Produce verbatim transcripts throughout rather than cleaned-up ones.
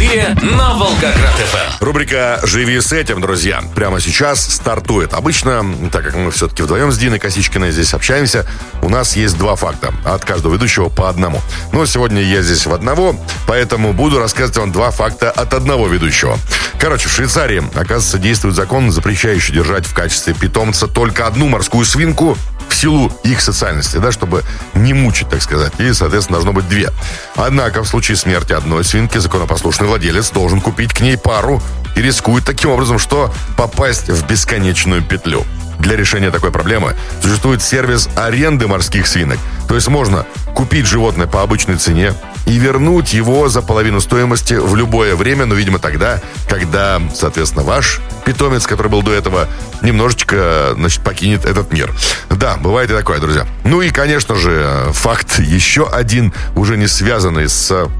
эфире на Волгоград-ФМ. Рубрика «Живи с этим», друзья, прямо сейчас стартует. Обычно, так как мы все-таки вдвоем с Диной Косичкиной здесь общаемся, у нас есть два факта. От каждого ведущего по одному. Но сегодня я здесь в одного, поэтому буду рассказывать вам два факта от одного ведущего. Короче, в Швейцарии, оказывается, действует закон, запрещающий держать в качестве питомца только одну морскую свинку в силу их социальности, да, чтобы не мучить, так сказать. И, соответственно, должно быть две. Однако, в случае смерти одной свинки, законопослушный владелец должен купить к ней пару и рискует таким образом, что попасть в бесконечную петлю. Для решения такой проблемы существует сервис аренды морских свинок. То есть можно купить животное по обычной цене и вернуть его за половину стоимости в любое время, но, видимо, тогда, когда, соответственно, ваш питомец, который был до этого, немножечко, значит, покинет этот мир. Да, бывает и такое, друзья. Ну и, конечно же, факт еще один, уже не связанный с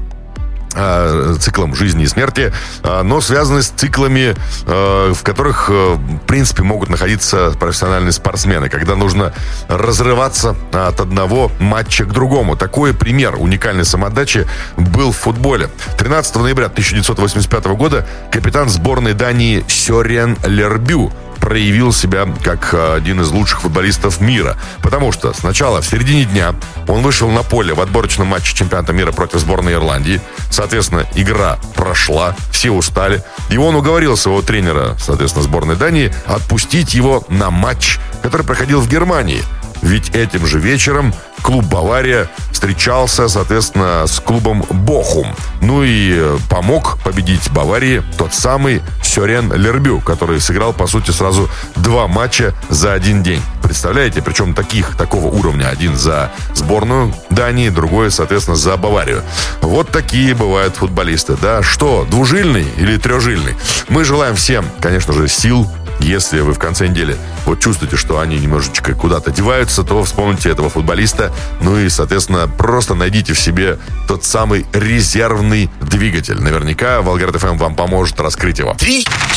циклом жизни и смерти, но связаны с циклами, в которых, в принципе, могут находиться профессиональные спортсмены, когда нужно разрываться от одного матча к другому. Такой пример уникальной самоотдачи был в футболе. тринадцатого ноября тысяча девятьсот восемьдесят пятого года капитан сборной Дании Сёрен Лербю проявил себя как один из лучших футболистов мира. Потому что сначала, в середине дня, он вышел на поле в отборочном матче чемпионата мира против сборной Ирландии. Соответственно, игра прошла, все устали. И он уговорил своего тренера, соответственно, сборной Дании, отпустить его на матч, который проходил в Германии. Ведь этим же вечером клуб «Бавария» встречался, соответственно, с клубом «Бохум». Ну и помог победить «Баварии» тот самый Сёрен Лербю, который сыграл, по сути, сразу два матча за один день. Представляете? Причем таких, такого уровня. Один за сборную Дании, другой, соответственно, за «Баварию». Вот такие бывают футболисты. Да, что, двужильный или трехжильный? Мы желаем всем, конечно же, сил. Если вы в конце недели вот чувствуете, что они немножечко куда-то деваются, то вспомните этого футболиста. Ну и, соответственно, просто найдите в себе тот самый резервный двигатель. Наверняка Волгоград ФМ вам поможет раскрыть его. Три,